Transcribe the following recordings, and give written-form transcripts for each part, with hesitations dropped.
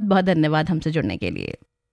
बहुत धन्यवाद हमसे जुड़ने के लिए।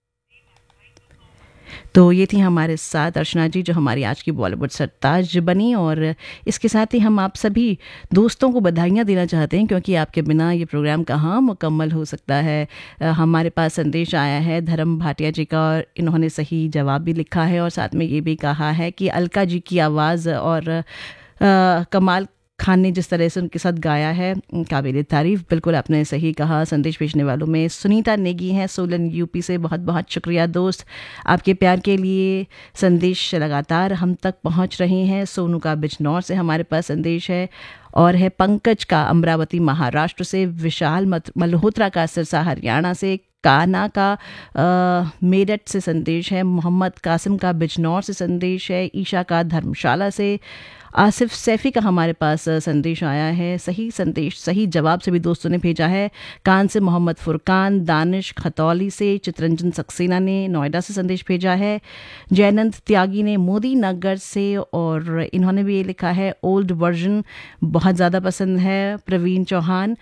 तो ये थी हमारे साथ अर्चना जी, जो हमारी आज की बॉलीवुड सरताज बनी। और इसके साथ ही हम आप सभी दोस्तों को बधाइयाँ देना चाहते हैं, क्योंकि आपके बिना ये प्रोग्राम कहाँ मुकम्मल हो सकता है। हमारे पास संदेश आया है धर्म भाटिया जी का, और इन्होंने सही जवाब भी लिखा है और साथ में ये भी कहा है कि अलका जी की आवाज़ और कमाल खान ने जिस तरह से उनके साथ गाया है, काबिल तारीफ़। बिल्कुल आपने सही कहा। संदेश भेजने वालों में सुनीता नेगी हैं सोलन यूपी से, बहुत बहुत शुक्रिया दोस्त, आपके प्यार के लिए संदेश लगातार हम तक पहुंच रहे हैं। सोनू का बिजनौर से हमारे पास संदेश है, और है पंकज का अमरावती महाराष्ट्र से, विशाल मल्होत्रा का सिरसा हरियाणा से, काना का मेरठ से संदेश है, मोहम्मद कासिम का बिजनौर से संदेश है, ईशा का धर्मशाला से, आसिफ सैफ़ी का हमारे पास संदेश आया है। सही संदेश सही जवाब से भी दोस्तों ने भेजा है। कान से मोहम्मद फुरकान, दानिश खतौली से, चित्रंजन सक्सेना ने नोएडा से संदेश भेजा है, जयनंद त्यागी ने मोदी नगर से, और इन्होंने भी ये लिखा है ओल्ड वर्जन बहुत ज़्यादा पसंद है। प्रवीण चौहान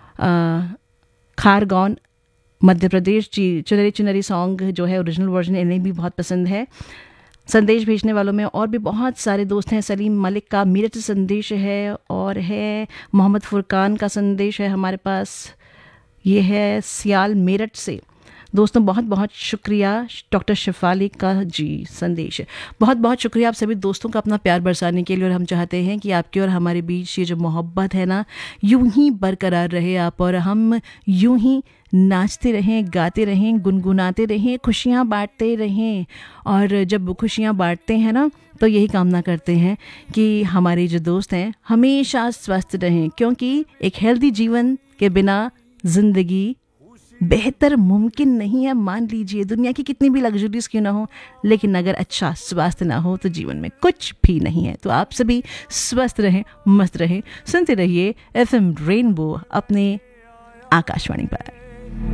खारगौन मध्य प्रदेश जी, चुनरी चुनरी सॉन्ग जो है ओरिजिनल वर्जन इन्हें भी बहुत पसंद है। संदेश भेजने वालों में और भी बहुत सारे दोस्त हैं। सलीम मलिक का मेरठ से संदेश है, और है मोहम्मद फुरकान का संदेश है हमारे पास, ये है सियाल मेरठ से। दोस्तों बहुत बहुत शुक्रिया। डॉक्टर शिफाली का जी संदेश है, बहुत बहुत शुक्रिया आप सभी दोस्तों का अपना प्यार बरसाने के लिए। और हम चाहते हैं कि आपके और हमारे बीच ये जो मोहब्बत है ना, यूं ही बरकरार रहे आप और हम यूं ही नाचते रहें, गाते रहें, गुनगुनाते रहें, खुशियाँ बांटते रहें। और जब खुशियाँ बांटते हैं ना, तो यही कामना करते हैं कि हमारे जो दोस्त हैं हमेशा स्वस्थ रहें, क्योंकि एक हेल्दी जीवन के बिना ज़िंदगी बेहतर मुमकिन नहीं है। मान लीजिए दुनिया की कितनी भी लग्जरीज क्यों ना हो, लेकिन अगर अच्छा स्वास्थ्य ना हो तो जीवन में कुछ भी नहीं है। तो आप सभी स्वस्थ रहें, मस्त रहें, सुनते रहिए FM रेनबो अपने आकाशवाणी पर।